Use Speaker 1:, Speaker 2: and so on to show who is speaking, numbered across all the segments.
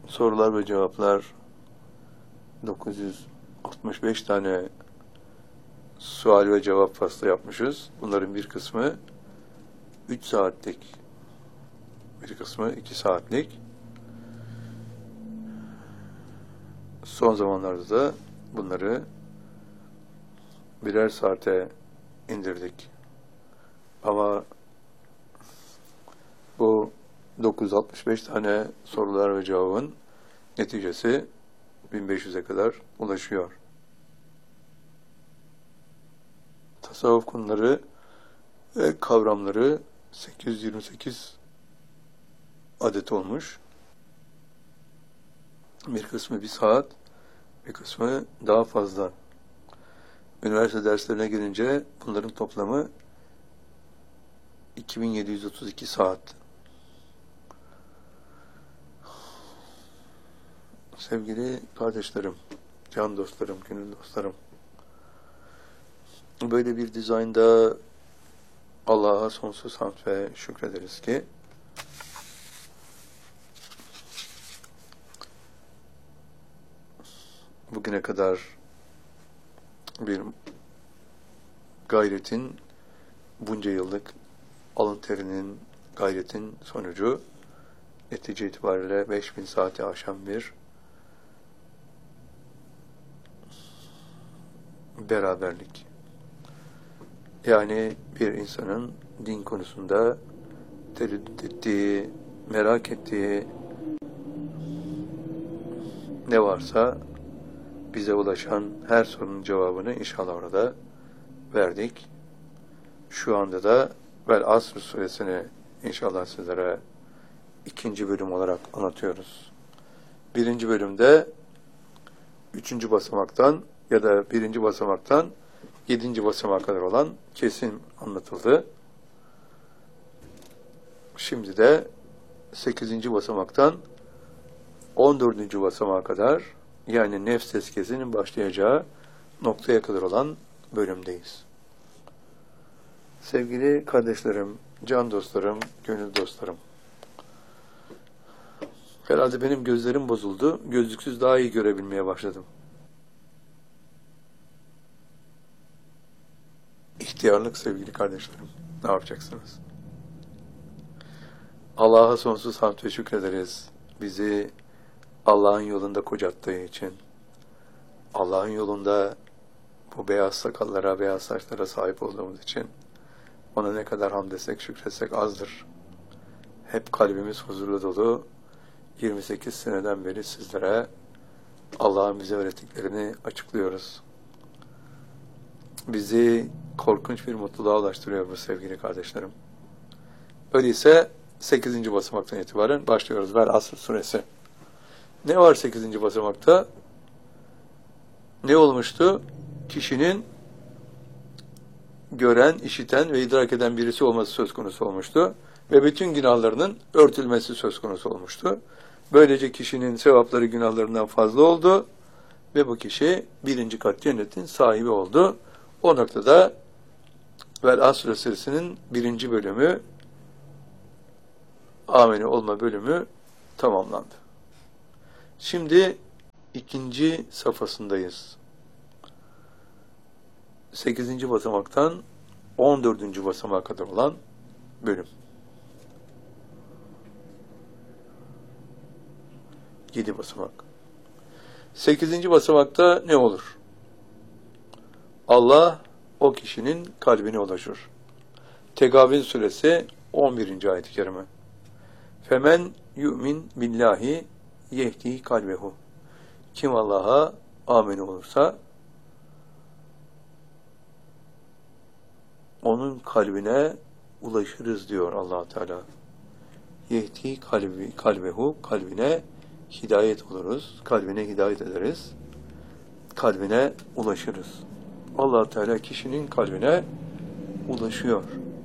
Speaker 1: Sorular ve cevaplar 965 tane sual ve cevap faslı yapmışız. Bunların bir kısmı 3 saatlik, bir kısmı 2 saatlik. Son zamanlarda da bunları birer saate indirdik. Ama bu 965 tane sorular ve cevabın neticesi 1500'e kadar ulaşıyor. Tasavvuf konuları ve kavramları 828 adet olmuş. Bir kısmı 1 saat, bir kısmı daha fazla. Üniversite derslerine gelince bunların toplamı 2732 saat. Sevgili kardeşlerim, can dostlarım, gönül dostlarım, böyle bir dizaynda Allah'a sonsuz hamd ve şükrederiz ki bugüne kadar bir gayretin, bunca yıllık alın terinin, gayretin sonucu netice itibariyle 5000 saati aşan bir beraberlik. Yani bir insanın din konusunda tereddüt ettiği, merak ettiği ne varsa bize ulaşan her sorunun cevabını inşallah orada verdik. Şu anda da Vel Asr suresini inşallah sizlere 2. bölüm olarak anlatıyoruz. 1. bölümde 3. basamaktan ya da 1. basamaktan 7. basamağa kadar olan kesim anlatıldı. Şimdi de 8. basamaktan 14. basamağa kadar, yani nefs tezkiyesinin başlayacağı noktaya kadar olan bölümdeyiz. Sevgili kardeşlerim, can dostlarım, gönül dostlarım, herhalde benim gözlerim bozuldu. Gözlüksüz daha iyi görebilmeye başladım. İhtiyarlık sevgili kardeşlerim. Ne yapacaksınız? Allah'a sonsuz hamd ve şükrederiz. Bizi Allah'ın yolunda kocattığı için, Allah'ın yolunda bu beyaz sakallara, beyaz saçlara sahip olduğumuz için ona ne kadar hamd etsek, şükretsek azdır. Hep kalbimiz huzurlu dolu. 28 seneden beri sizlere Allah'ın bize öğrettiklerini açıklıyoruz. Bizi korkunç bir mutluluğa ulaştırıyor bu sevgili kardeşlerim. Öyleyse 8. basamaktan itibaren başlıyoruz. Vel Asr suresi. Ne var 8. basamakta? Ne olmuştu? Kişinin gören, işiten ve idrak eden birisi olması söz konusu olmuştu. Ve bütün günahlarının örtülmesi söz konusu olmuştu. Böylece kişinin sevapları günahlarından fazla oldu. Ve bu kişi 1. kat cennetin sahibi oldu. O noktada Vel Asr suresinin 1. bölümü, amene olma bölümü tamamlandı. Şimdi 2. safhasındayız. 8. basamaktan 14. basamağa kadar olan bölüm. 7 basamak. 8. basamakta ne olur? Allah o kişinin kalbine ulaşır. Tegabün suresi 11. ayet-i kerime. Femen yu'min billahi yehdi kalbehu. Kim Allah'a amin olursa onun kalbine ulaşırız diyor Allah Teala. Yehdi kalbehu, kalbine hidayet oluruz, kalbine hidayet ederiz, kalbine ulaşırız. Allah Teala kişinin kalbine ulaşıyor.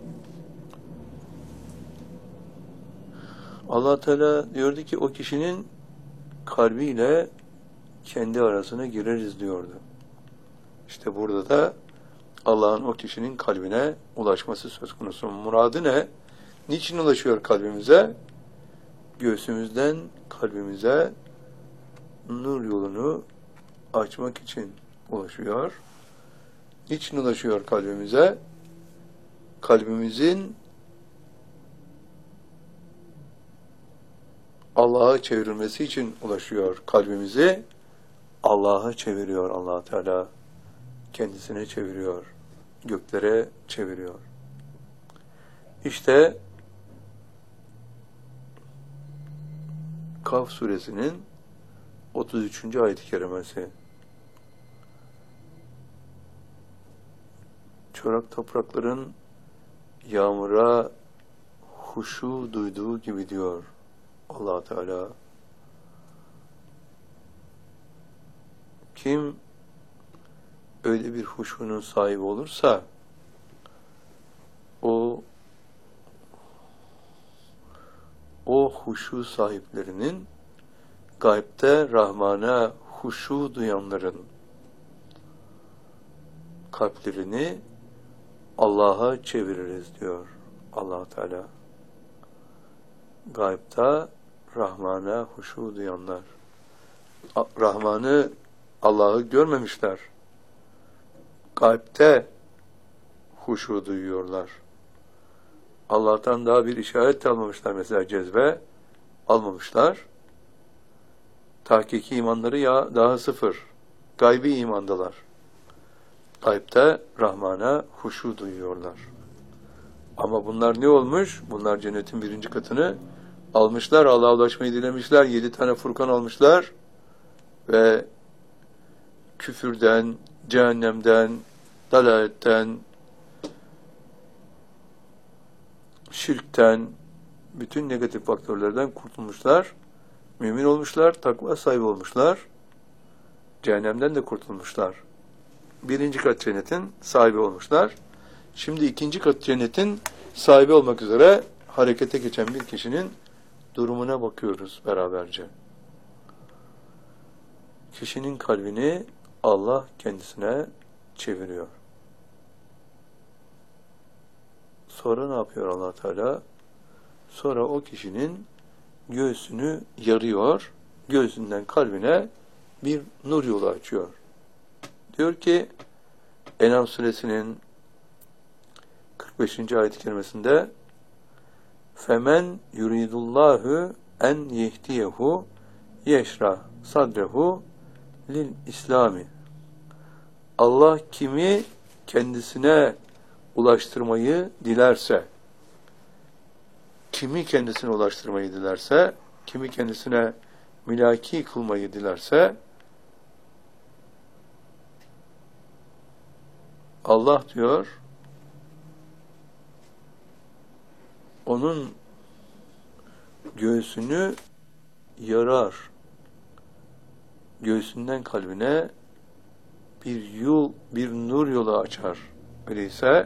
Speaker 1: Allah Teala diyordu ki o kişinin kalbiyle kendi arasına gireriz diyordu. İşte burada da Allah'ın o kişinin kalbine ulaşması söz konusu. Muradı ne? Niçin ulaşıyor kalbimize? Göğsümüzden kalbimize nur yolunu açmak için ulaşıyor. Niçin ulaşıyor kalbimize? Kalbimizin Allah'a çevrilmesi için ulaşıyor. Kalbimizi Allah'a çeviriyor Allah Teala. Kendisine çeviriyor. Göklere çeviriyor. İşte Kaf suresinin 33. ayet-i kerimesi. Çorak toprakların yağmura huşu duyduğu gibi diyor Allah Teala. Kim öyle bir huşunun sahibi olursa o huşu sahiplerinin gaybte Rahman'a huşu duyanların kalplerini Allah'a çeviririz diyor Allah Teala. Gaybta Rahman'a huşu duyanlar. Rahman'ı, Allah'ı görmemişler. Gaybte huşu duyuyorlar. Allah'tan daha bir işaret almamışlar, mesela cezbe almamışlar. Tahkiki imanları ya daha sıfır. Gaybi imandalar. Gaybte Rahman'a huşu duyuyorlar. Ama bunlar ne olmuş? Bunlar cennetin 1. katını almışlar. Allah'a ulaşmayı dilemişler. 7 tane Furkan almışlar. Ve küfürden, cehennemden, dalaletten, şirkten, bütün negatif faktörlerden kurtulmuşlar. Mümin olmuşlar, takva sahibi olmuşlar. Cehennemden de kurtulmuşlar. 1. kat cennetin sahibi olmuşlar. Şimdi 2. kat cennetin sahibi olmak üzere harekete geçen bir kişinin durumuna bakıyoruz beraberce. Kişinin kalbini Allah kendisine çeviriyor. Sonra ne yapıyor Allah Teala? Sonra o kişinin göğsünü yarıyor, göğsünden kalbine bir nur yolu açıyor. Diyor ki En'am suresinin 45. ayet-i kerimesinde فَمَنْ يُرِيدُ اللّٰهُ اَنْ يَهْدِيَهُ يَشْرَى صَدْرَهُ لِلْاِسْلَامِ. Allah kimi kendisine ulaştırmayı dilerse, kimi kendisine ulaştırmayı dilerse, kimi kendisine mülaki kılmayı dilerse, Allah diyor, onun göğsünü yarar, göğsünden kalbine bir nur yolu açar. Öyleyse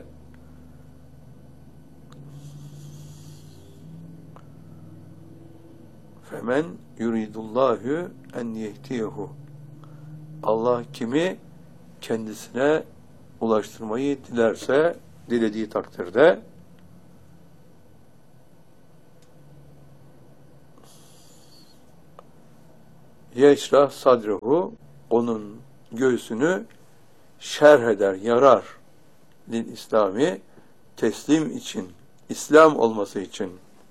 Speaker 1: femen yuridullahu en yehdiyehu. Allah kimi kendisine ulaştırmayı dilerse, dilediği takdirde yeşrah sadrehu, onun göğsünü şerh eder, yarar. Lil İslami, teslim için, İslam olması için,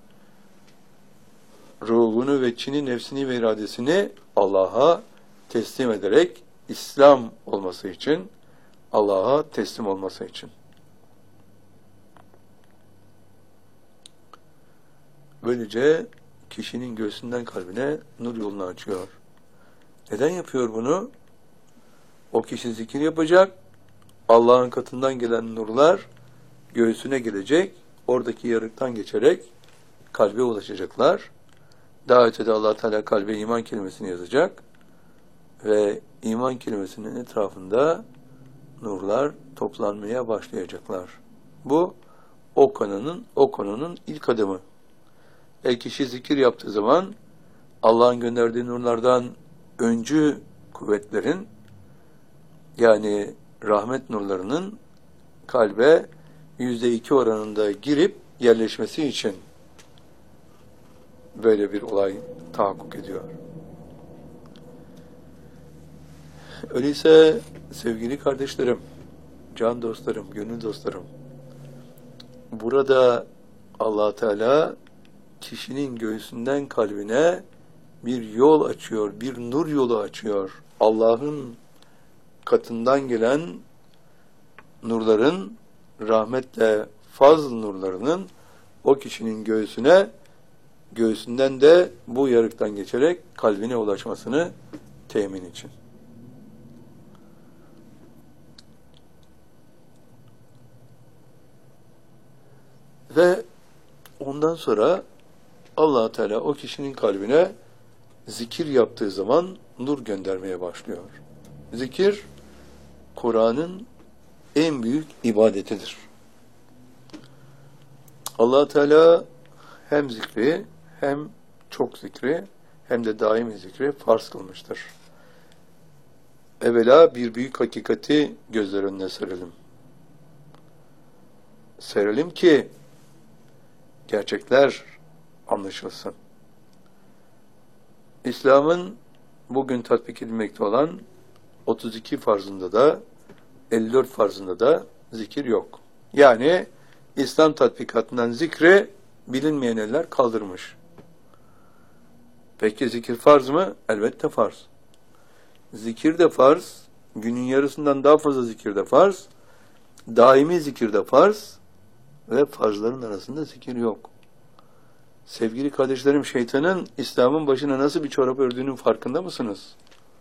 Speaker 1: ruhunu ve içini, nefsini ve iradesini Allah'a teslim ederek İslam olması için, Allah'a teslim olması için. Böylece kişinin göğsünden kalbine nur yolunu açıyor. Neden yapıyor bunu? O kişi zikir yapacak, Allah'ın katından gelen nurlar göğsüne gelecek, oradaki yarıktan geçerek kalbe ulaşacaklar. Daha ötede Allah Teala kalbe iman kelimesini yazacak ve iman kelimesinin etrafında nurlar toplanmaya başlayacaklar. Bu o konunun ilk adımı. Kişi zikir yaptığı zaman Allah'ın gönderdiği nurlardan öncü kuvvetlerin, yani rahmet nurlarının kalbe %2 oranında girip yerleşmesi için böyle bir olay tahakkuk ediyor. Öyleyse sevgili kardeşlerim, can dostlarım, gönül dostlarım, burada Allah Teala kişinin göğsünden kalbine bir yol açıyor, bir nur yolu açıyor. Allah'ın katından gelen nurların, rahmetle fazl nurlarının o kişinin göğsünden de bu yarıktan geçerek kalbine ulaşmasını temin için. Ve ondan sonra Allah Teala o kişinin kalbine zikir yaptığı zaman nur göndermeye başlıyor. Zikir, Kur'an'ın en büyük ibadetidir. Allah Teala hem zikri, hem çok zikri, hem de daimi zikri farz kılmıştır. Evvela bir büyük hakikati gözler önüne serelim. Serelim ki gerçekler anlaşılsın. İslam'ın bugün tatbik edilmekte olan 32 farzında da 54 farzında da zikir yok. Yani İslam tatbikatından zikri bilinmeyen eller kaldırmış. Peki zikir farz mı? Elbette farz. Zikir de farz, günün yarısından daha fazla zikir de farz, daimi zikir de farz ve farzların arasında zikir yok. Sevgili kardeşlerim, şeytanın İslam'ın başına nasıl bir çorap ördüğünün farkında mısınız?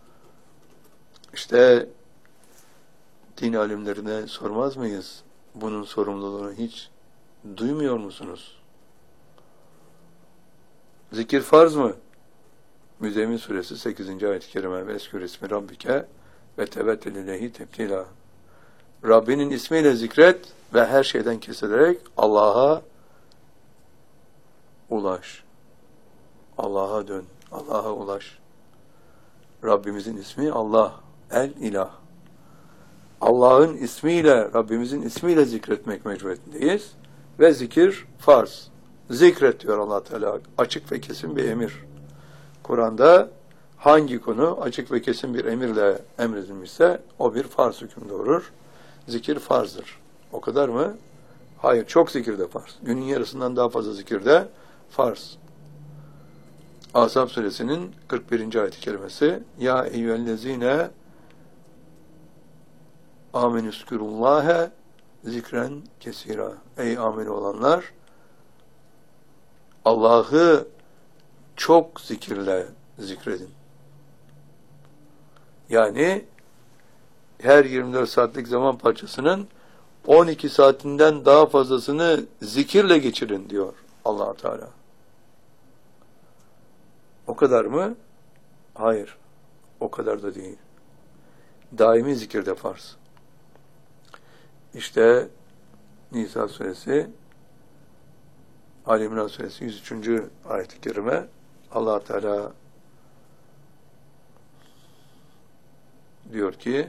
Speaker 1: İşte din alimlerine sormaz mıyız? Bunun sorumluluğunu hiç duymuyor musunuz? Zikir farz mı? Müzzemmil suresi 8. ayet-i kerime ve eskür ismi Rabbike ve tevettel ileyhi tebtila. Rabbinin ismiyle zikret ve her şeyden kesilerek Allah'a ulaş. Allah'a dön. Allah'a ulaş. Rabbimizin ismi Allah. El-İlah. Allah'ın ismiyle, Rabbimizin ismiyle zikretmek mecburiyetindeyiz. Ve zikir farz. Zikret diyor Allah Teala. Açık ve kesin bir emir. Kur'an'da hangi konu açık ve kesin bir emirle emredilmişse o bir farz hüküm doğurur. Zikir farzdır. O kadar mı? Hayır, çok zikir de farz. Günün yarısından daha fazla zikir de farz. Ahzab suresinin 41. ayet-i kerimesi Ya eyyühellezine amenüskürullâhe zikren kesira. Ey amin olanlar, Allah'ı çok zikirle zikredin. Yani her 24 saatlik zaman parçasının 12 saatinden daha fazlasını zikirle geçirin diyor Allah Teala. O kadar mı? Hayır. O kadar da değil. Daimi zikir de farz. İşte Nisa suresi, Ali İmran suresi 103. ayet-i kerime Allah Teala diyor ki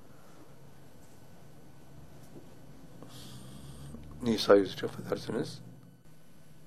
Speaker 1: Nisa 103, affedersiniz.